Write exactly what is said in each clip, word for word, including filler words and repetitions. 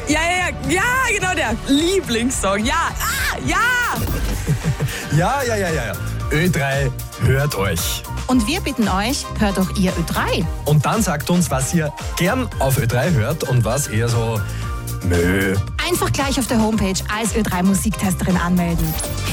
Ja, ja, ja, ja, genau der Lieblingssong. Ja, ah, ja. Ja, ja, ja, ja, ja. Ö drei hört euch. Und wir bitten euch, hört doch ihr Ö drei. Und dann sagt uns, was ihr gern auf Ö drei hört und was eher so Mö. Einfach gleich auf der Homepage als Ö drei Musiktesterin anmelden.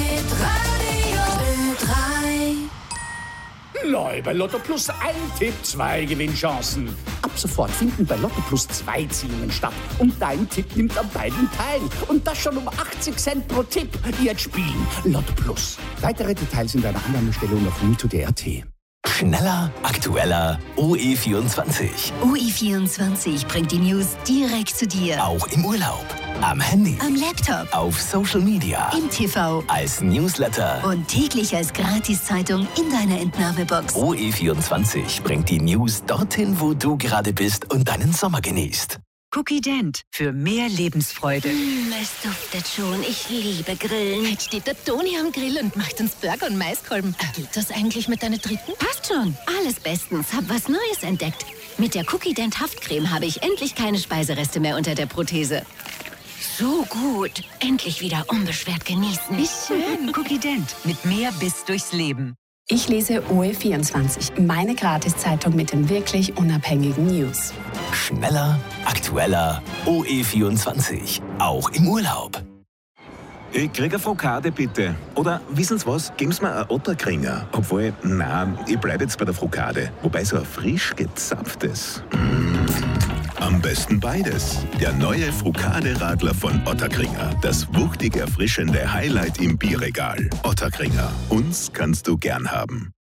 Neu bei Lotto Plus ein Tipp, zwei Gewinnchancen. Ab sofort finden bei Lotto Plus zwei Ziehungen statt. Und dein Tipp nimmt an beiden teil. Und das schon um achtzig Cent pro Tipp. Jetzt spielen Lotto Plus. Weitere Details in deiner Annahmestelle und auf mito punkt d r t. Schneller, aktueller, O E vierundzwanzig. O E vierundzwanzig bringt die News direkt zu dir. Auch im Urlaub, am Handy, Am Laptop, auf Social Media, im T V als Newsletter. und täglich als Gratiszeitung in deiner Entnahmebox. O E vierundzwanzig bringt die News dorthin, wo du gerade bist und deinen Sommer genießt. Cookie Dent für mehr Lebensfreude. Mm, es duftet schon. Ich liebe Grillen. Jetzt steht der Toni am Grill und macht uns Burger und Maiskolben. Geht das eigentlich mit deiner dritten? Passt schon. Alles bestens. Hab was Neues entdeckt. Mit der Cookie Dent Haftcreme habe ich endlich keine Speisereste mehr unter der Prothese. So gut. Endlich wieder unbeschwert genießen. Wie schön, Cookie Dent mit mehr Biss durchs Leben. Ich lese O E vierundzwanzig, meine Gratiszeitung mit den wirklich unabhängigen News. Schneller, aktueller, O E vierundzwanzig. Auch im Urlaub. Ich krieg eine Frokade, bitte. Oder, wissen Sie was, geben Sie mir einen Otterkringer. Obwohl, nein, ich bleib jetzt bei der Frokade. Wobei so ein frisch gezapftes. Mm. Am besten beides. Der neue Frukade-Radler von Otterkringer. Das wuchtig erfrischende Highlight im Bierregal. Otterkringer. Uns kannst du gern haben.